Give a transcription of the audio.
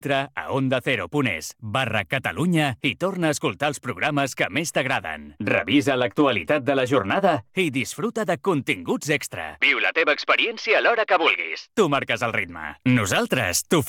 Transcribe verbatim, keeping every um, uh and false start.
Entra a ondacero.es barra Catalunya i torna a escoltar els programes que més t'agraden. Revisa l'actualitat de la jornada i disfruta de continguts extra. Viu la teva experiència a l'hora que vulguis. Tu marques el ritme. Nosaltres t'ho